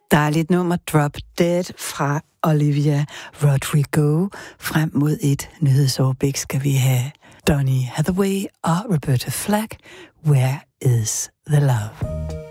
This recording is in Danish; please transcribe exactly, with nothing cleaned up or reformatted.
Dejligt nummer Drop Dead fra Olivia Rodrigo. Frem mod et nyhedsoverblik skal vi have Donny Hathaway og Roberta Flack. Where is the love?